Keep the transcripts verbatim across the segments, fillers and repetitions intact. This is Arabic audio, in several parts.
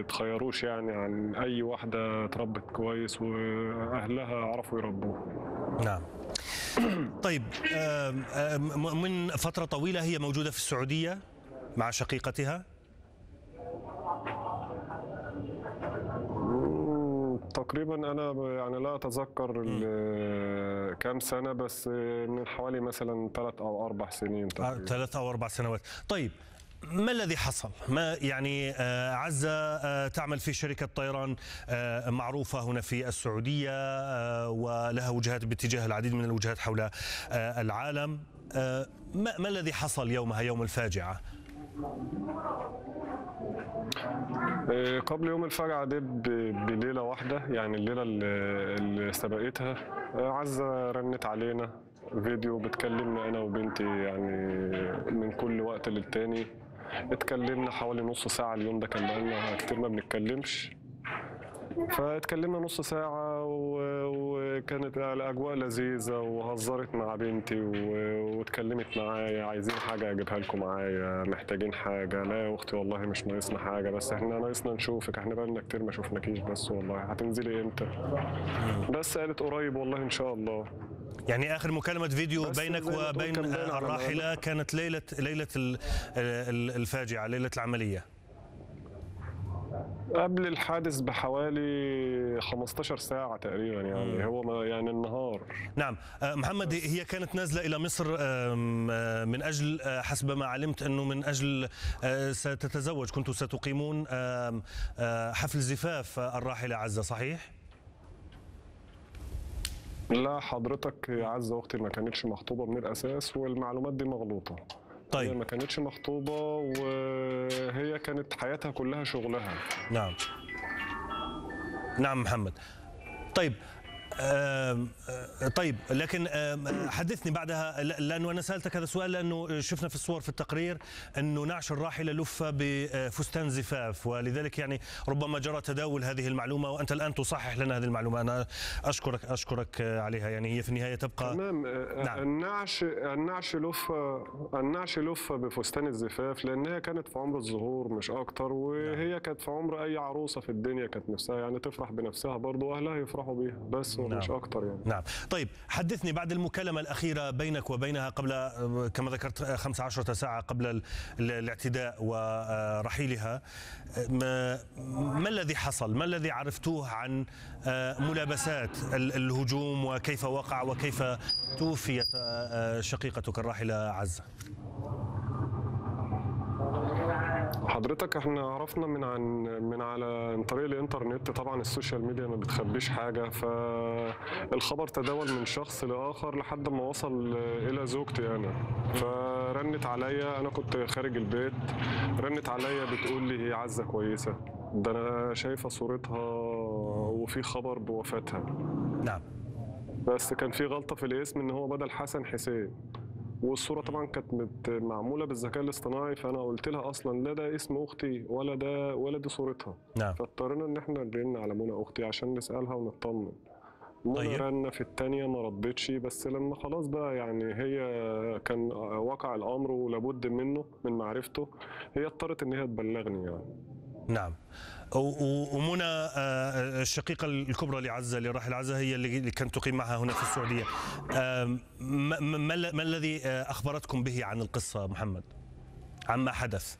يتخيروش يعني عن أي واحدة اتربت كويس وأهلها عرفوا يربوها. نعم. طيب آم، آم، من فترة طويلة هي موجودة في السعودية مع شقيقتها؟ مم، تقريبا أنا ب- يعني لا أتذكر ال- كام سنة، بس من حوالي مثلا ثلاث أو أربع سنين آه، تقريبا. ثلاث أو أربع سنوات. طيب ما الذي حصل؟ ما يعني آه، عزة آه، تعمل في شركة طيران آه، معروفة هنا في السعودية آه، ولها وجهات باتجاه العديد من الوجهات حول آه، العالم. آه، ما ما الذي حصل يومها يوم الفاجعة؟ إيه، قبل يوم الفجعة دي ب- بليلة واحدة، يعني الليلة اللي اللي سبقتها، آه، عزة رنت علينا فيديو بتكلمنا أنا وبنتي يعني من كل وقت للتاني. اتكلمنا حوالي نص ساعة، اليوم ده كان بقالنا كتير ما بنتكلمش، فاتكلمنا نص ساعة و- وكانت الأجواء لذيذة، وهزرت مع بنتي و- واتكلمت معايا عايزين حاجة أجيبها لكم معايا، محتاجين حاجة. لا يا أختي والله مش ناقصنا حاجة، بس احنا ناقصنا نشوفك، احنا بقالنا كتير ما شفناكيش، بس والله هتنزلي امتى؟ بس قالت قريب والله إن شاء الله. يعني آخر مكالمة فيديو بس بينك زي ما تقول وبين كان باين على الراحلة ملامح. كانت ليلة ليلة ال- ال- الفاجعة، ليلة العملية. قبل الحادث بحوالي خمستاشر ساعة تقريبا، يعني هو ما يعني النهار. نعم. آه، محمد، هي كانت نازلة إلى مصر آم، آه، من أجل آه، حسب ما علمت أنه من أجل آه، ستتزوج، كنتم ستقيمون آم، آه، حفل زفاف الراحلة عزة، صحيح؟ لا حضرتك يا عزة أختي ما كانتش مخطوبة من الأساس، والمعلومات دي مغلوطة. هي طيب. ما كانتش مخطوبة، وهي كانت حياتها كلها شغلها. نعم. نعم محمد. طيب. آم، آه، طيب لكن آم، حدثني بعدها، ل- لانه انا سالتك هذا السؤال لانه شفنا في الصور في التقرير انه نعش الراحله لف بفستان زفاف، ولذلك يعني ربما جرى تداول هذه المعلومه، وانت الان تصحح لنا هذه المعلومه. انا اشكرك اشكرك عليها، يعني هي في النهايه تبقى. تمام. نعم. النعش النعش لف النعش لف بفستان الزفاف لأنها كانت في عمر الظهور مش أكتر، وهي كانت في عمر أي عروسة في الدنيا كانت نفسها يعني تفرح بنفسها برضه، وأهلها يفرحوا بيها، بس مش نعم. أكتر يعني. نعم. طيب حدثني بعد المكالمة الأخيرة بينك وبينها قبل كما ذكرت خمسة عشر ساعة قبل ال- ال- الاعتداء ورحيلها، ما, ما الذي حصل؟ ما الذي عرفتوه عن آه، ملابسات ال- الهجوم، وكيف وقع، وكيف توفيت آه، شقيقتك الراحلة عزة؟ حضرتك احنا عرفنا من عن من على من طريق الانترنت، طبعا السوشيال ميديا ما بتخبيش حاجه، فالخبر تداول من شخص لاخر لحد ما وصل الى زوجتي انا. فرنت عليا، انا كنت خارج البيت، رنت عليا بتقول لي هي عزة كويسه، ده انا شايفه صورتها وفي خبر بوفاتها. نعم. بس كان في غلطه في الاسم، ان هو بدل حسن حسين، والصورة طبعا كانت مت- معمولة بالذكاء الاصطناعي، فأنا قلت لها أصلا لا ده اسم أختي ولا ده ولا دي صورتها. نعم. فاضطرينا إن إحنا نرن على منى أختي عشان نسألها ونطمن. منى طيب. رنا في التانية ما ردتش، بس لما خلاص بقى يعني هي كان وقع الأمر ولابد منه من معرفته، هي اضطرت إن هي تبلغني يعني. نعم. و- و- ومنى آه، الشقيقة الكبرى لعزة لراحل عزة هي اللي كانت تقيم معها هنا في السعودية. آم، ما, ما, ما الذي آه، أخبرتكم به عن القصة محمد، عما حدث؟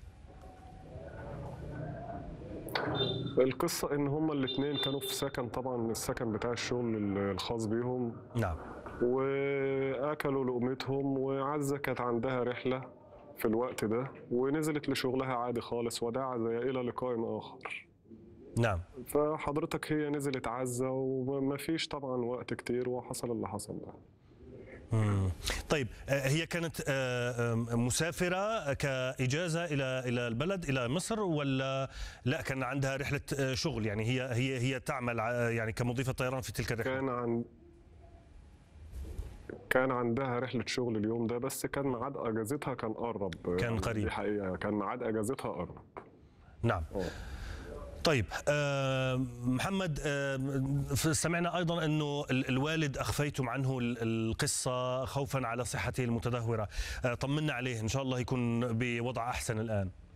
القصة إن هما الاتنين كانوا في سكن، طبعا السكن بتاع الشغل الخاص بيهم، نعم. واكلوا لقمتهم، وعزة كانت عندها رحلة في الوقت ده ونزلت لشغلها عادي خالص، وداع زي الى لقاء اخر. نعم. فحضرتك هي نزلت عزة وما فيش طبعا وقت كتير وحصل اللي حصل ده. مم. طيب آه، هي كانت آه، آه، مسافرة كإجازة إلى إلى البلد إلى مصر، ولا لا كان عندها رحلة آه، شغل؟ يعني هي هي هي تعمل ع- يعني كمضيفة طيران في تلك الرحلة. كان عن كان عندها رحلة شغل اليوم ده، بس كان ميعاد اجازتها كان قرب، كان يعني قريب. دي حقيقة كان ميعاد اجازتها قرب. نعم. أوه. طيب آه، محمد، آه، سمعنا أيضا أنه ال- الوالد أخفيتم عنه ال- القصة خوفا على صحته المتدهورة. آه، طمنا عليه، إن شاء الله يكون بوضع أحسن الآن.